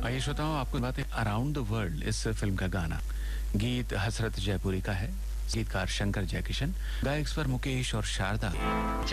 आइए श्रोताओं, आपको बातें अराउंड द वर्ल्ड इस फिल्म का गाना। गीत हसरत जयपुरी का है, गीतकार शंकर जयकिशन, गायक स्वर मुकेश और शारदा।